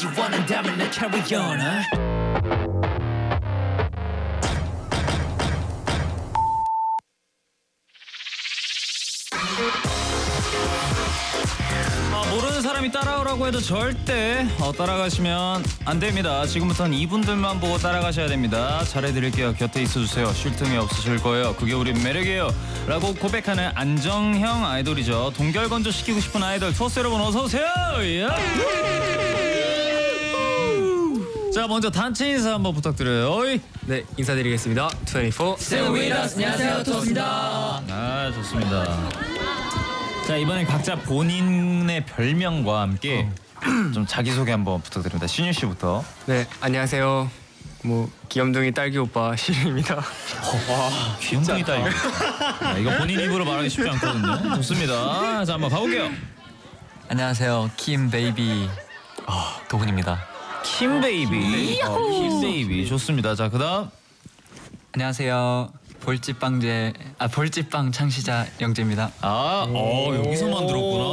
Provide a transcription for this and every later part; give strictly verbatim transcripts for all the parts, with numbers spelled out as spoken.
끝까지 원한다면 나 carry on huh? 아, 모르는 사람이 따라오라고 해도 절대 어, 따라가시면 안 됩니다. 지금부터는 이분들만 보고 따라가셔야 됩니다. 잘해드릴게요. 곁에 있어주세요. 쉴 틈이 없으실 거예요. 그게 우리 매력이에요 라고 고백하는 안정형 아이돌이죠. 동결건조 시키고 싶은 아이돌 투어스 여러분 어서오세요. 자, 먼저 단체 인사 한번 부탁드려요. 어이. 네, 인사드리겠습니다. 이십사 Stay with us. 안녕하세요, 투어스입니다. 아, 좋습니다. 자, 이번엔 각자 본인의 별명과 함께 좀 자기소개 한번 부탁드립니다. 신유 씨부터. 네, 안녕하세요. 뭐 귀염둥이 딸기 오빠 시윤입니다. 와, 귀염둥이 딸기. 야, 이거 본인 입으로 말하기 쉽지 않거든요. 좋습니다. 자, 한번 가볼게요. 안녕하세요, 킴 베이비 어, 도훈입니다. 킴 베이비. 어, 킴 베이비 좋습니다. 자, 그다음. 안녕하세요, 볼집빵제 아 볼집빵 창시자 영재입니다. 아, 어 여기서만 들었구나.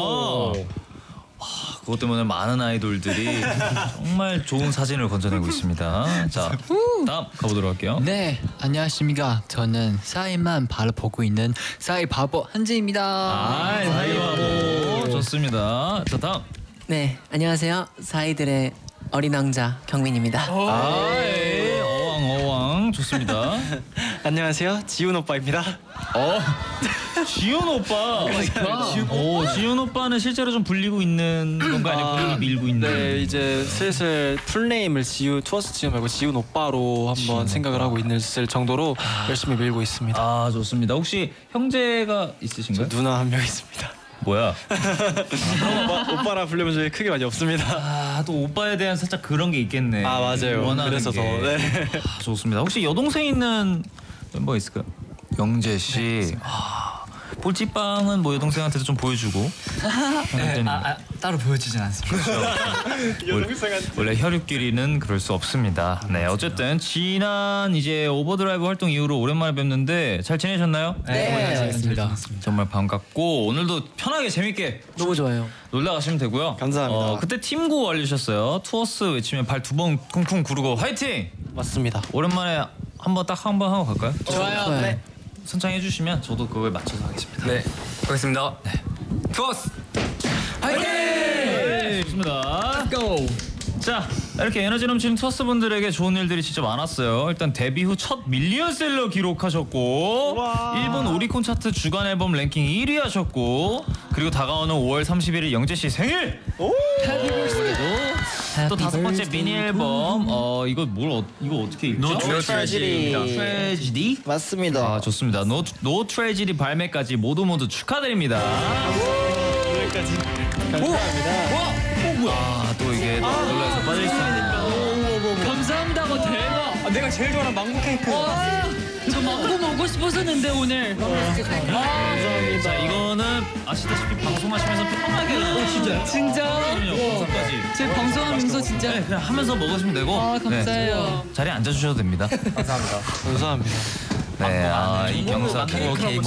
와, 그것 때문에 많은 아이돌들이 정말 좋은 사진을 건져내고 있습니다. 자, 다음 가보도록 할게요. 네, 안녕하십니까. 저는 싸이만 바로 보고 있는 싸이 바보 한지입니다. 아, 사이 바보 좋습니다. 자, 다음. 네, 안녕하세요. 사이들의 어린 왕자 경민입니다. 아, 예, 어왕 어왕 좋습니다. 안녕하세요, 지훈 오빠입니다. 어, 지훈 오빠. 오, 지훈 오빠는 실제로 좀 불리고 있는 건가 아니면 분위기 밀고 있는? 네, 이제 슬슬 풀네임을 지우 투어스 지우 말고 지훈 오빠로 한번 생각을 하고 있는 정도로 열심히 밀고 있습니다. 아, 좋습니다. 혹시 형제가 있으신가요? 누나 한 명 있습니다. 뭐야? 오빠, 오빠라 부르면 저희 크게 많이 없습니다. 아, 또 오빠에 대한 살짝 그런 게 있겠네. 아, 맞아요. 원하는 그래서 더, 게. 네. 아, 좋습니다. 혹시 여동생 있는 멤버 있을까요? 영재 씨. 네, 아, 볼찌빵은 뭐 여동생한테도 좀 보여주고. 네, 아, 아, 따로 보여주진 않습니다. 여동생한테. 원래 혈육끼리는 그럴 수 없습니다. 네, 어쨌든 지난 이제 오버드라이브 활동 이후로 오랜만에 뵙는데 잘 지내셨나요? 네, 알겠습니다. 정말 반갑고 오늘도 편하게 재밌게 너무 좋아요. 놀러 가시면 되고요. 감사합니다. 어, 그때 팀구 알려주셨어요. 투어스 외치면 발 두 번 쿵쿵 구르고 화이팅! 맞습니다. 오랜만에 한번 딱 한 번 하고 갈까요? 좋아요. 네. 선창해 주시면 저도 그거에 맞춰서 하겠습니다. 네, 하겠습니다. 네. 투어스 화이팅! 좋습니다. 고! 자, 이렇게 에너지 넘치는 투어스 분들에게 좋은 일들이 진짜 많았어요. 일단 데뷔 후 첫 밀리언셀러 기록하셨고, 일본 오리콘 차트 주간 앨범 랭킹 일 위 하셨고, 그리고 다가오는 오월 삼십일일 영재 씨 생일. 또 다섯 번째 미니 앨범. 어, 이거 뭘 어, 이거 어떻게 읽죠? No Tragedy. 트래지디. 맞습니다. 아, 좋습니다. 노, 노 트래지디 발매까지 모두 모두 축하드립니다. 여기까지. 감사합니다. 아, 또 이게 놀라서 빠져 있습니다. 감사합니다. 대박. 아, 내가 제일 좋아하는 망고 케이크. 저 망고 먹고 싶었었는데 오늘. 감사합니다. 자, 이거는 아시다시피 방송하시면서 편하게. 어, 진짜요? 진짜? 방송까지. 제 방송하면서 진짜. 네, 그냥 하면서 먹으시면 되고. 아, 감사해요. 네, 자리에 앉아주셔도 됩니다. 감사합니다. 네, 아, 이 경사 케이크